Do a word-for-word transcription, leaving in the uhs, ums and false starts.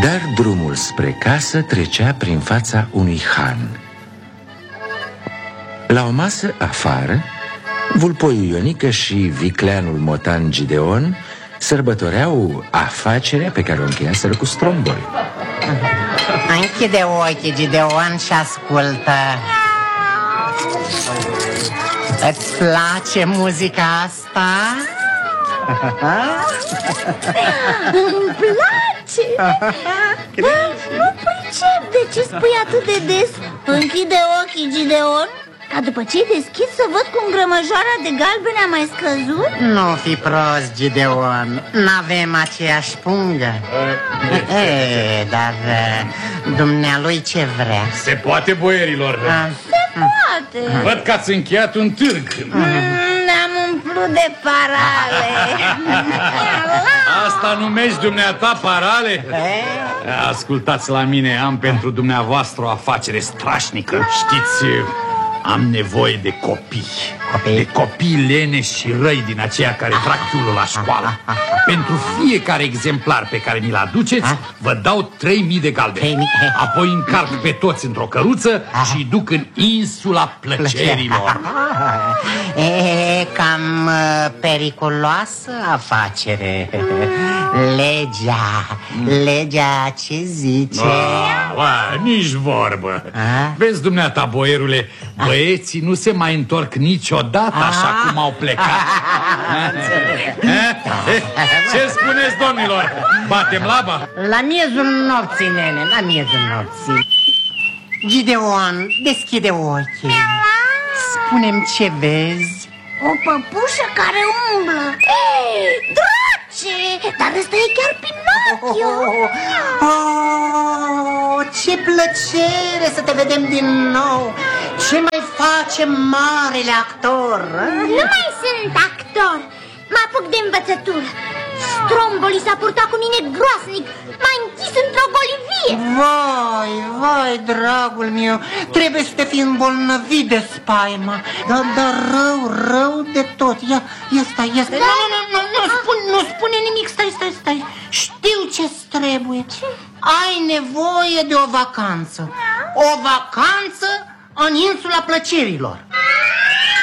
Dar drumul spre casă trecea prin fața unui han. La o masă afară, vulpoiul Ionică și vicleanul motan Gideon sărbătoreau afacerea pe care o încheiaseră cu Stromboli. Închide ochii, Gideon, și ascultă. Îți place muzica asta? Îmi place. Dar nu pricep de ce spui atât de des. Închide ochii, Gideon, ca după ce-i deschis să văd cum grămăjoara de galbene a mai scăzut? Nu fi prost, Gideon, n-avem aceeași pungă. E, dar dumnealui ce vrea? Se poate, boierilor? Se poate. Văd că ați încheiat un târg. Ne-am umplut de parale. Asta numești dumneata parale? Ascultați la mine, am pentru dumneavoastră o afacere strașnică. Știți, am nevoie de copii. Copii? De copii leneși și răi din aceia care trag chiulul la școală. Pentru fiecare exemplar pe care mi-l aduceți, vă dau trei mii de galbeni. Apoi încarc pe toți într-o căruță și duc în insula plăcerilor. E cam periculoasă afacere. Legea, legea ce zice? Ba, ba, nici vorbă. Vezi, dumneata, boierule, băieții nu se mai întorc niciodată așa cum au plecat. Ce spuneți, domnilor? Batem laba? La miezul nopții, nene, la miezul nopții. Gideon, deschide ochii. Spune-mi ce vezi. O păpușă care umblă. Ei, drace! Dar ăsta e chiar Pinocchio. Oh, oh, ce plăcere să te vedem din nou. Ce mai face marele actor? Nu mai sunt actor. Mă apuc de învățătură. Stromboli s-a purtat cu mine groasnic. M-a închis într-o golivie. Vai, vai, dragul meu, trebuie să te fi îmbolnăvit de spaima. Dar, dar rău, rău de tot. Ia, ia stai, ia stai. Nu, nu, nu, nu, spune, nu spune nimic, stai, stai, stai. Știu ce-ți trebuie. Ce? Ai nevoie de o vacanță. O vacanță în insula plăcerilor.